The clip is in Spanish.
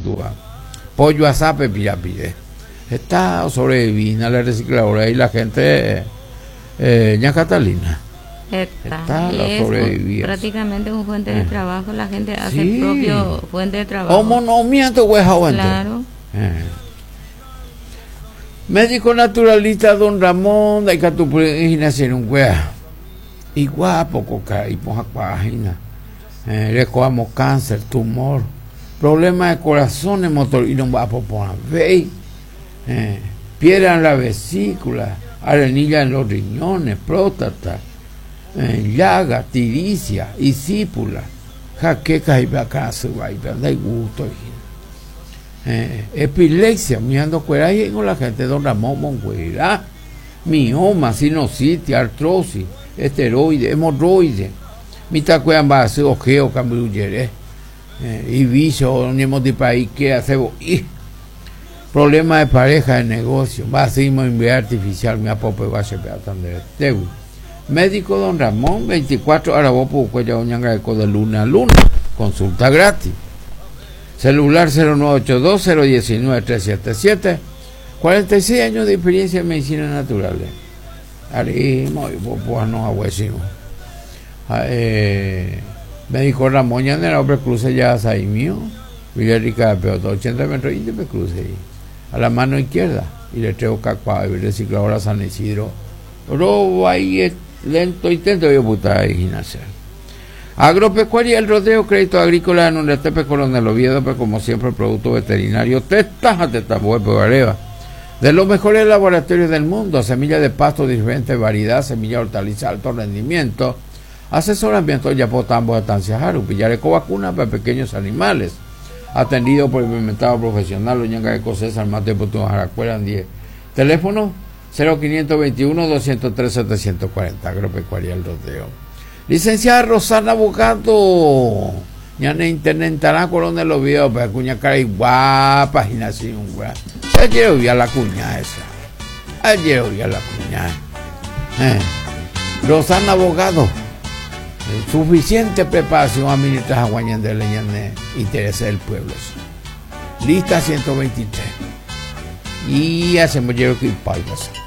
Tua. Pollo asape pirapide. Está sobrevivina la recicladora y la gente ña Catalina. Está la sobrevivía. Prácticamente un fuente de trabajo, la gente hace el propio fuente de trabajo. Claro. Médico naturalista don Ramón de Catupulín en un wea. Y guapo coca y poja página. Recordamos cáncer, tumor, problemas de corazón, motor y no va a poner veis. Piedra en la vesícula, arenilla en los riñones, próstata, llaga, tiricia, isípula, jaqueca y vacazo, da gusto. Epilepsia, mirando cuera y con la gente don Ramón Moncuera, mioma, sinusitis, artrosis, esteroide, hemorroide, mitad cuean va a ser ojeo, cambruyere, y bicho, ni de país que hace, problema de pareja, de negocio, va a ser inmunidad artificial, mi apope va a ser atender. Médico don Ramón, 24 horas vos por cuello de luna a luna, consulta gratis. Celular 0982-019-377, 46 años de experiencia en medicina natural. Arimo y no abuesimo. Médico Ramón ya en el hombre cruce ya a mío, Villarrica de Peoto, 80 metros y me cruce ahí. A la mano izquierda, y le traigo cacuá y recicladora San Isidro. Robo ahí lento intento yo puta ahí gimnasia. Agropecuaria El Rodeo, crédito agrícola en un Estepe Coronel Oviedo, pero como siempre producto veterinario, teta de los mejores laboratorios del mundo, semillas de pasto de diferente variedad, semilla hortaliza alto rendimiento, asesoramiento ya potambo de Tanciajaru, pillareco vacuna para pequeños animales, atendido por implementado profesional, Oñanga de Cosés, Almate Putum Jaracueran 10, teléfono 0521-203-740, Agropecuaria El Rodeo. Licenciada Rosana Bocado, ya en internet estará Coronel Oviedo, para cuña cara y guapa, gimnasio, ayer oí a la cuña esa, Rosana Bocado, suficiente preparación a ministras aguañan de leñané, interés del pueblo. Lista 123. Y hacemos yo que pailas.